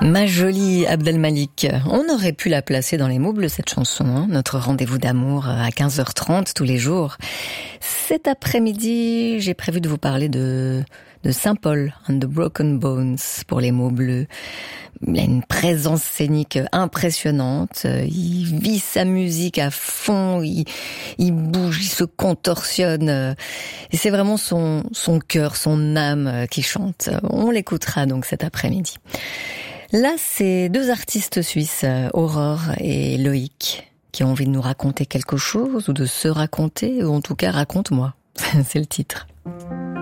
Ma jolie Abdelmalik, on aurait pu la placer dans les moubles cette chanson, hein, notre rendez-vous d'amour à 15h30 tous les jours. Cet après-midi, j'ai prévu de vous parler de Saint-Paul and the Broken Bones pour les mots bleus. Il a une présence scénique impressionnante, il vit sa musique à fond, il bouge, il se contorsionne, et c'est vraiment son cœur, son âme qui chante. On l'écoutera donc cet après-midi. Là, c'est deux artistes suisses, Aurore et Loïc, qui ont envie de nous raconter quelque chose, ou de se raconter, ou en tout cas, raconte-moi. C'est le titre.